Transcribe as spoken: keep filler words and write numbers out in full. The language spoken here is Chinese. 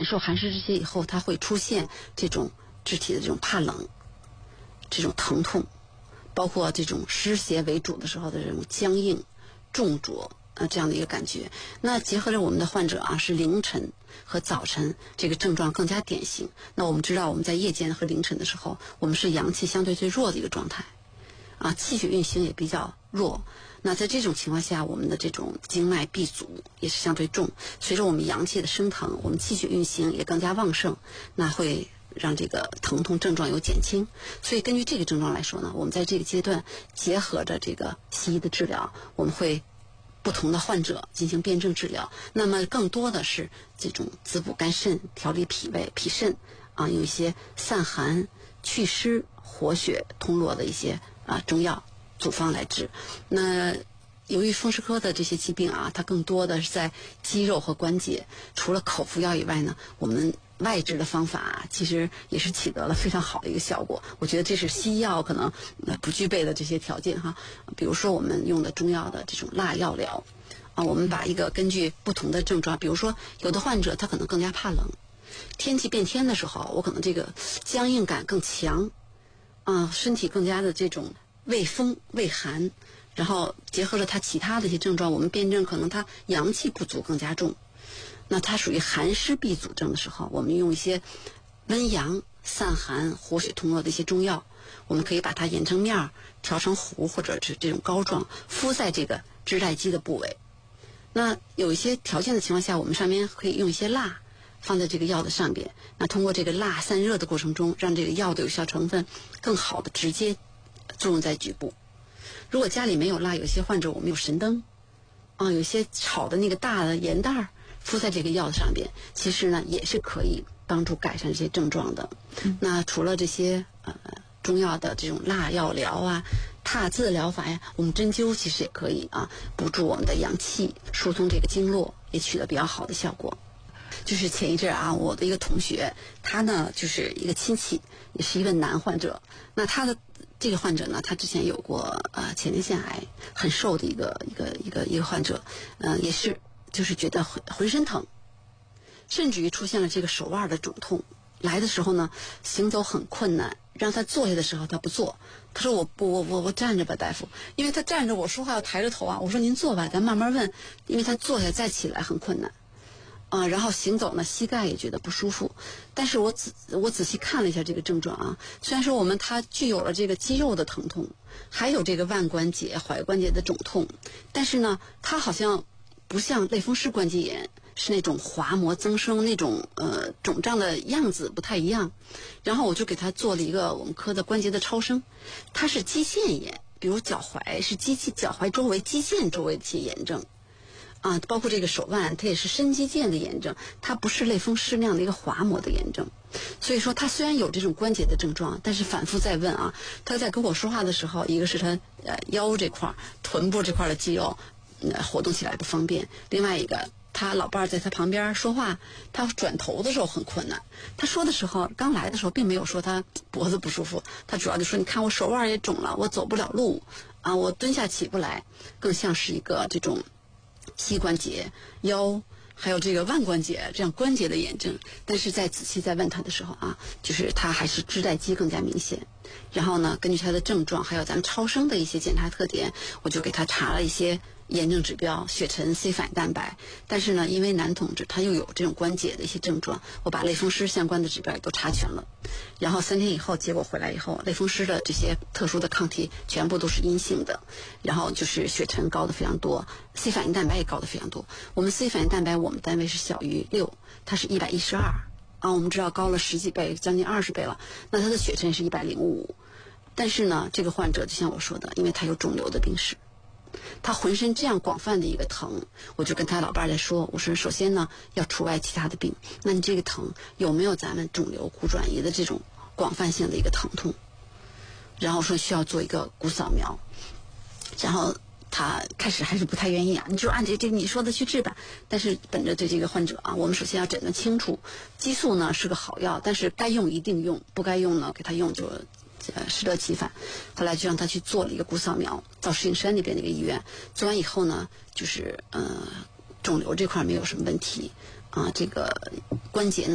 受寒湿这些以后，它会出现这种肢体的这种怕冷、这种疼痛，包括这种湿邪为主的时候的这种僵硬、重浊呃这样的一个感觉。那结合着我们的患者啊是凌晨和早晨这个症状更加典型。那我们知道我们在夜间和凌晨的时候，我们是阳气相对最弱的一个状态啊，气血运行也比较弱。那在这种情况下，我们的这种经脉闭阻也是相对重，随着我们阳气的升腾，我们气血运行也更加旺盛，那会让这个疼痛症状有减轻。所以根据这个症状来说呢，我们在这个阶段结合着这个西医的治疗，我们会不同的患者进行辩证治疗。那么更多的是这种滋补肝肾、调理脾胃、脾肾啊，有一些散寒、祛湿、活血、通络的一些啊中药组方来治。那由于风湿科的这些疾病啊，它更多的是在肌肉和关节，除了口服药以外呢，我们外治的方法、啊、其实也是起得了非常好的一个效果。我觉得这是西药可能不具备的这些条件哈。比如说我们用的中药的这种辣药疗啊，我们把一个根据不同的症状，比如说有的患者他可能更加怕冷，天气变天的时候，我可能这个僵硬感更强啊，身体更加的这种畏风畏寒，然后结合了他其他的一些症状，我们辩证可能他阳气不足更加重，那它属于寒湿闭阻症的时候，我们用一些温阳散寒活血通络的一些中药，我们可以把它研成面调成糊，或者是这种膏状敷在这个肢带肌的部位。那有一些条件的情况下，我们上面可以用一些蜡放在这个药的上边，那通过这个蜡散热的过程中，让这个药的有效成分更好的直接作用在局部。如果家里没有蜡，有些患者我们有神灯啊，有些炒的那个大的盐袋敷在这个药上边，其实呢也是可以帮助改善这些症状的。嗯、那除了这些呃中药的这种蜡药疗啊、踏字疗法呀，我们针灸其实也可以啊，补助我们的阳气，疏通这个经络，也取得比较好的效果。就是前一阵啊，我的一个同学，他呢就是一个亲戚，也是一个男患者。那他的这个患者呢，他之前有过呃前列腺癌，很瘦的一个一个一个一个患者，呃也是就是觉得浑浑身疼，甚至于出现了这个手腕的肿痛。来的时候呢，行走很困难，让他坐下的时候他不坐，他说我不我我我站着吧大夫，因为他站着我说话要抬着头啊，我说您坐吧，咱慢慢问，因为他坐下再起来很困难。啊、呃，然后行走呢，膝盖也觉得不舒服。但是我仔我仔细看了一下这个症状啊，虽然说我们它具有了这个肌肉的疼痛，还有这个腕关节、踝关节的肿痛，但是呢，它好像不像类风湿关节炎是那种滑膜增生那种呃肿胀的样子不太一样。然后我就给他做了一个我们科的关节的超声，它是肌腺炎，比如脚踝是肌脚踝周围肌腺周围的一些炎症。啊，包括这个手腕，它也是深肌腱的炎症，它不是类风湿那样的一个滑膜的炎症。所以说，他虽然有这种关节的症状，但是反复在问啊，他在跟我说话的时候，一个是他呃腰这块、臀部这块的肌肉呃活动起来不方便，另外一个他老伴在他旁边说话，他转头的时候很困难。他说的时候，刚来的时候并没有说他脖子不舒服，他主要就说你看我手腕也肿了，我走不了路啊，我蹲下起不来，更像是一个这种膝关节、腰还有这个腕关节这样关节的炎症。但是在仔细在问他的时候啊，就是他还是肢带肌更加明显。然后呢，根据他的症状还有咱们超声的一些检查特点，我就给他查了一些炎症指标，血沉、C 反应蛋白。但是呢，因为男同志他又有这种关节的一些症状，我把类风湿相关的指标也都查全了。然后三天以后结果回来以后，类风湿的这些特殊的抗体全部都是阴性的，然后就是血沉高的非常多， C 反应蛋白也高的非常多。我们 C 反应蛋白我们单位是小于六，它是一百一十二啊，我们知道高了十几倍，将近二十倍了。那他的血沉是一百零五，但是呢，这个患者就像我说的，因为他有肿瘤的病史，他浑身这样广泛的一个疼，我就跟他老伴来说，我说首先呢要除外其他的病，那你这个疼有没有咱们肿瘤骨转移的这种广泛性的一个疼痛？然后说需要做一个骨扫描，然后他开始还是不太愿意啊，你就按这这你说的去治吧。但是本着对这个患者啊，我们首先要诊断清楚，激素呢是个好药，但是该用一定用，不该用呢给他用就呃适得其反。后来就让他去做了一个骨扫描，到石景山那边的一个医院做完以后呢，就是呃肿瘤这块没有什么问题啊，这个关节呢